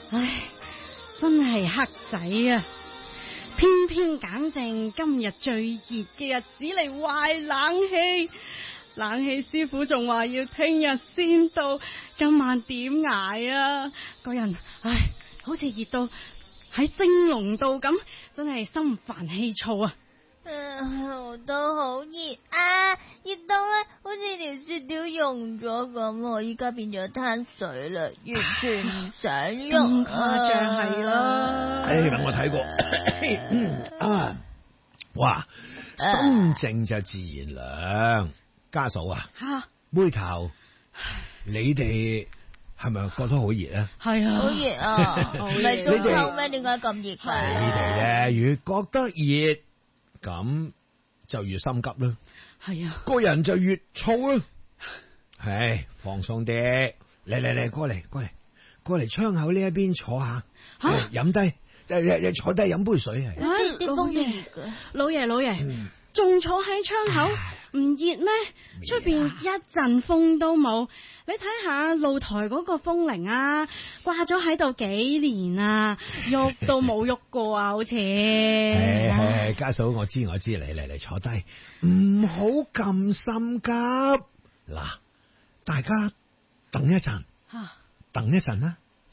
唉，真係黑仔啊！偏偏揀正今日最熱嘅日子嚟壞冷氣，冷氣師傅仲話要聽日先到，今晚點捱啊？個人唉，好似熱到喺蒸籠度咁，真係心煩氣躁啊！ 我都好熱啊，熱到咧好似條雪條溶咗咁，我依家變咗灘水啦，完全唔想喐。 咁誇張係啦。 等我睇過。哇，心靜就自然涼。家嫂啊，妹頭，你哋係咪覺得好熱啊？係啊， 好熱啊！唔係中秋咩？點解咁熱㗎？ 你哋咧越覺得熱，咁就越心急啦。係啊，個人就越燥啦。係，放鬆啲，嚟，過嚟窗口呢一邊坐下，飲低，坐低飲杯水係。 啲風都熱㗎。 老爺，仲坐喺窗口唔熱咩？出邊一陣風都冇。你睇下露台嗰個風鈴啊，掛咗喺度幾年啊，喐都冇喐過啊，好似。 係，家嫂，我知，嚟坐低，唔好咁心急。嗱，大家等一陣，啦。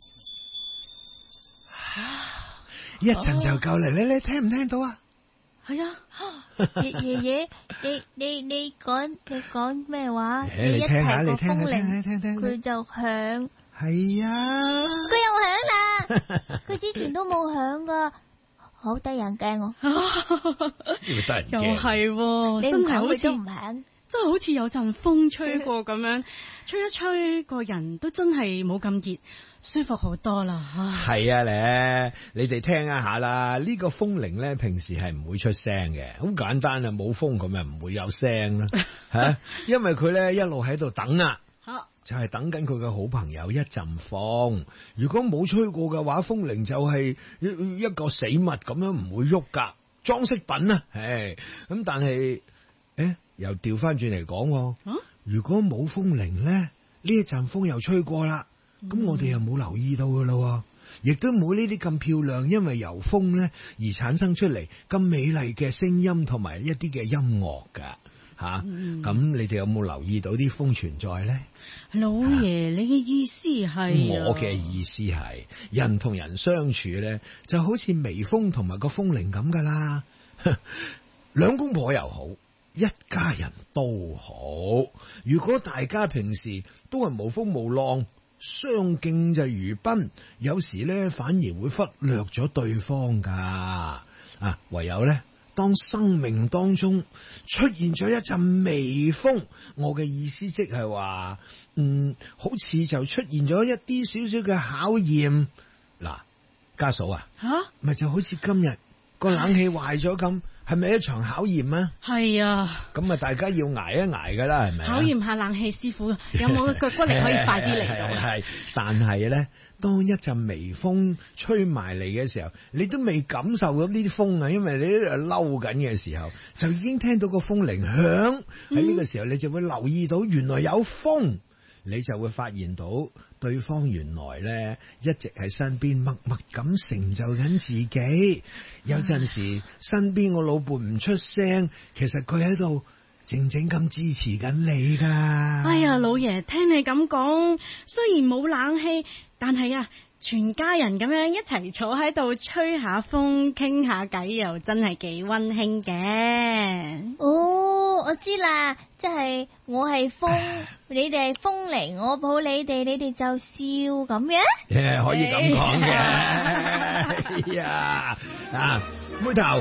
一陣就夠啦，你聽唔聽到啊？ 係啊， 爺爺，你講咩話？ 你聽下，你聽， 佢就響。 係啊， 佢又響啦，佢之前都冇響噶，好得人驚我。 又係， 你真係好似唔響。 真係好似有陣風吹過咁樣，吹一吹個人都真係冇咁熱，舒服好多啦。 係啊咧，你哋聽一下啦。呢個風鈴咧平時係唔會出聲嘅，好簡單啊，冇風咁咪唔會有聲啦吓，因為佢咧一路喺度等啊，就係等緊佢嘅好朋友一陣風。如果冇吹過嘅話，風鈴就係一個死物咁樣唔會喐噶，裝飾品啊。咁但係又調翻轉嚟講，如果冇風鈴咧，呢一陣風又吹過啦，咁我哋又冇留意到噶啦，亦都冇呢啲咁漂亮，因為由風咧而產生出嚟咁美麗嘅聲音同埋一啲嘅音樂噶吓。咁你哋有冇留意到啲風存在咧？ 老爺，你嘅意思係？ 我嘅意思係，人同人相處咧，就好似微風同埋個風鈴咁噶啦。兩公婆又好，一家人都好，如果大家平時都係無風無浪，相敬就如賓，有時咧反而會忽略咗對方噶。唯有咧，當生命當中出現咗一陣微風，我嘅意思即係話，好似就出現咗一啲少少嘅考驗。嗱，家嫂啊，咪就好似今日個冷氣壞咗咁。係咪一場考驗啊？係啊，咁啊，大家要挨一挨噶啦，係咪？考驗下冷氣師傅有冇腳骨力可以快啲嚟到？係，但係咧，當一陣微風吹埋嚟嘅時候，你都未感受到呢啲風啊，因為你喺度嬲緊嘅時候，就已經聽到個風鈴響。喺呢個時候，你就會留意到原來有風，你就會發現到對方原來咧一直喺身邊默默咁成就緊自己。有陣時身邊個老伴唔出聲，其實佢喺度靜靜咁支持緊你噶。哎呀，老爺，聽你咁講，雖然冇冷氣，但係啊，全家人咁樣一齊坐喺度吹下風傾下偈，又真係幾溫馨嘅。哦，我知啦，即係我係風，你哋係風鈴，我抱你哋，你哋就笑咁嘅。可以咁講嘅。哎呀，妹頭，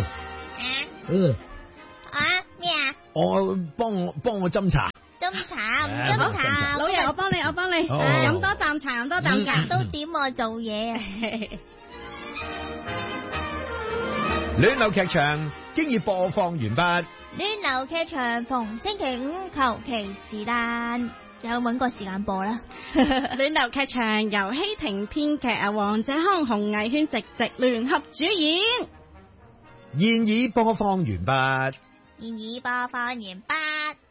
咩啊？我幫我斟茶。斟茶唔斟茶，老爺我幫你，飲多啖茶，都點我做嘢啊！暖流劇場經已播放完畢。暖流劇場逢星期五求其是但，有搵個時間播啦。暖流劇場由希婷編劇，黃謝康、紅藝圈直聯合主演。現已播放完畢。